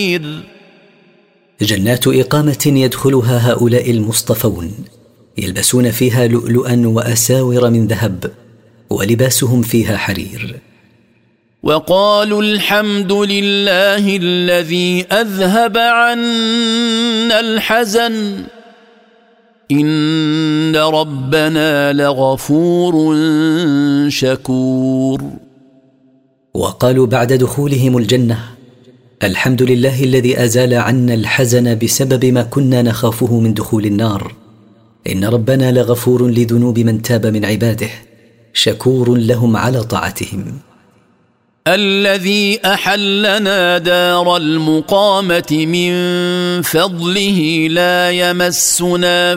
جنات إقامة يدخلها هؤلاء المصطفون يلبسون فيها لؤلؤا وأساور من ذهب ولباسهم فيها حرير. وقالوا الحمد لله الذي أذهب عنا الحزن إن ربنا لغفور شكور. وقالوا بعد دخولهم الجنة الحمد لله الذي أزال عنا الحزن بسبب ما كنا نخافه من دخول النار إن ربنا لغفور لذنوب من تاب من عباده شكور لهم على طاعتهم. الذي أحلنا دار المقامة من فضله لا يمسنا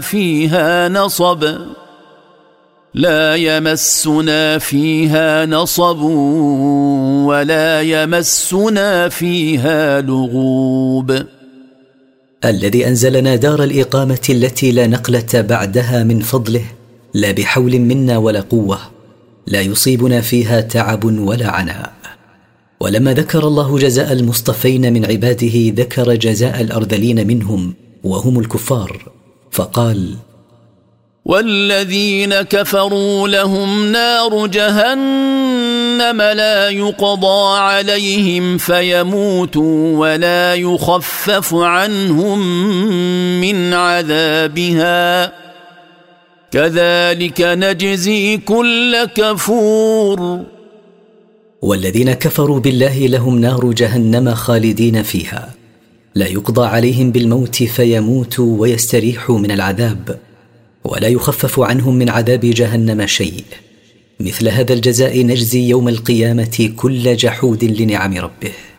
فيها نصب ولا يمسنا فيها لغوب. الذي أنزلنا دار الإقامة التي لا نقلة بعدها من فضله لا بحول منا ولا قوة لا يصيبنا فيها تعب ولا عناء. ولما ذكر الله جزاء المصطفين من عباده ذكر جزاء الأرذلين منهم وهم الكفار فقال والذين كفروا لهم نار جهنم لا يقضى عليهم فيموتوا ولا يخفف عنهم من عذابها كذلك نجزي كل كفور. والذين كفروا بالله لهم نار جهنم خالدين فيها لا يقضى عليهم بالموت فيموتوا ويستريحوا من العذاب ولا يخفف عنهم من عذاب جهنم شيء. مثل هذا الجزاء نجزي يوم القيامة كل جحود لنعم ربه.